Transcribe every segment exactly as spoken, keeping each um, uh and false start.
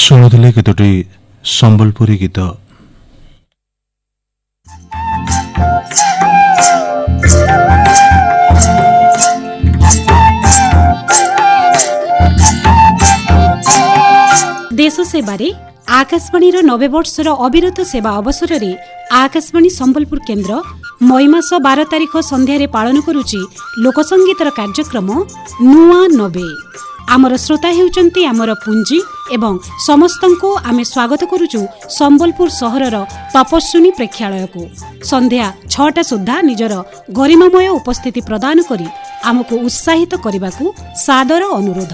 ଶୁଣୁଥିଲେ କେତୋଟି ସମ୍ବଲପୁରୀ ଗୀତ। देश सेवारे आकाशवाणी नबे वर्षर अविरत सेवा अवसर में आकाशवाणी संबलपुर केन्द्र मई मास बार तारिख संध्यारे पालन करुची लोकसंगीतर कार्यक्रम नुआ नबे। आमर श्रोता हेउचंती आमर पुंजी एवं समस्तंको आमे स्वागत करुचु संबलपुर सहरर तपस्विनी प्रेक्षालय को। संध्या छटा सुधा निजर गरिमामय उपस्थिति प्रदान करी आमको उत्साहित करने को सादर अनुरोध।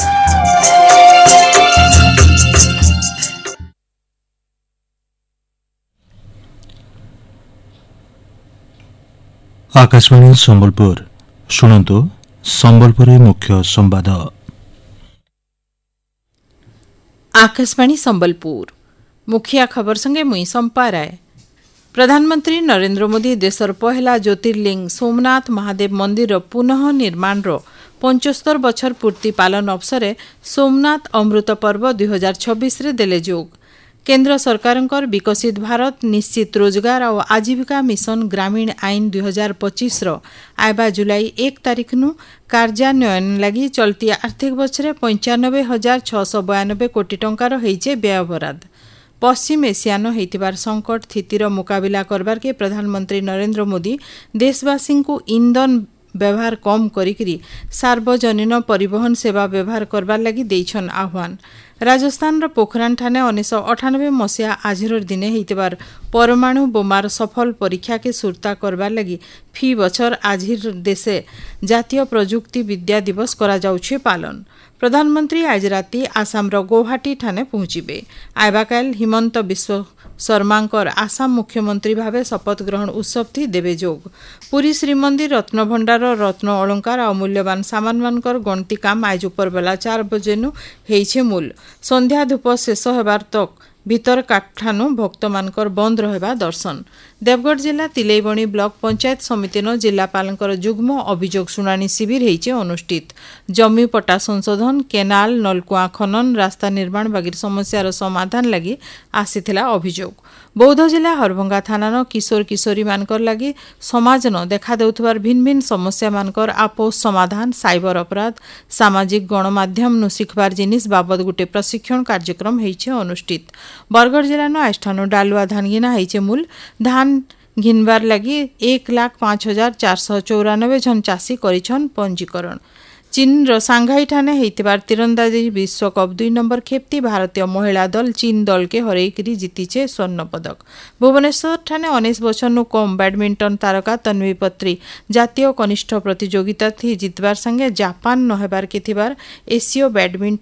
आकाशवाणी संबलपुर शुणु संबलपुरी मुख्य संवाद। आकाशवाणी संबलपुर मुखिया खबर संगे मुई संपा राय। प्रधानमंत्री नरेंद्र मोदी देशर पहला ज्योतिर्लिंग सोमनाथ महादेव मंदिर पुनः निर्माण पंचस्तर बछर पूर्ति पालन अवसर सोमनाथ अमृत पर्व दुई हजार छब्बीस रे देले जोग। केन्द्र सरकारंकर विकसित भारत निश्चित रोजगार और आजीविका मिशन ग्रामीण आईन दुई हजार पच्चीस आयबा जुलाई एक तारिख नु कार्यान्वयन लगी चलती आर्थिक वर्ष पंचानबे हजार छःश बयानबे कोटी टंकार होइचे व्यय बराद। पश्चिम एशियान होइतिबार संकट स्थितिर मुकाबिला करबार के प्रधानमंत्री नरेंद्र मोदी देशवासी को ईंधन व्यवहार कम करिकरी सार्वजनीन परिवहन सेवा व्यवहार करबार लगी देइछन आह्वान। राजस्थान पोखरान ठाने उन्नीस अठानबे मसीहा आजिर दिने होइतिबार परमाणु बोमार सफल परीक्षा के सुरता करबार लगी फी बछर आजिर देशे जातीय प्रजुक्ति विद्या दिवस करा जाउछे पालन। प्रधानमंत्री आज राति आसामर गौहाटी ठाने पहुंचीबे। आयबाकाल हिमंत विश्व शर्मांकर आसाम मुख्यमंत्री भावे शपथ ग्रहण उत्सव थी देवे जोग। पुरी श्रीमंदिर रत्नभंडार रत्न अलंकार और मूल्यवान सामान मानकर गणती काम आज उपर बेला चार बजेनु हेइछे मूल। संध्या धूप शेष हेबार तक भीतर काठानु भक्त मानकर बंद रहबा दर्शन। देवगढ़ जिला तिलैबणी ब्लॉक पंचायत समिति न जिलापालंकर जुग्म अभियोग शुणाणी शिविर हेइचे अनुष्ठित। जमी पट्टा संशोधन केनाल नलकुआ खनन रास्ता निर्माण बागिर समस्यार समाधान लगी आसीथिला अभियोग। बौद्ध जिला हरभंगा थाना किशोर किशोरी मानकर लगी समाज न देखा देउथबार भिन्न भिन्न समस्या मानकर आपोष समाधान साइबर अपराध सामाजिक गणमाध्यम नु शिखबार जिनिस बाबद गुटे प्रशिक्षण कार्यक्रम हेइचे अनुष्ठित। बरगढ़ जिला न आष्ठानु डालुआ धान गिना हेइचे मूल। धान घिनबार लगी एक लाख पांच हजार चार सौ चौरानबे जन चाषी करिछन पंजीकरण। चीन रो सांघाई ठाने हेइतिबार तीरंदाजी विश्वकप दुई नंबर खेप्ती भारतीय महिला दल चीन दल के हरैकरी जीतीचे स्वर्ण पदक। भुवनेश्वर ठाने उन्नीस वर्ष नु कम बैडमिंटन तारका तन्वी पत्री जातीय कनिष्ठ प्रतियोगिता थी जितबार संगे जापान न हेबार के थिबार एशियो बैडमिंटन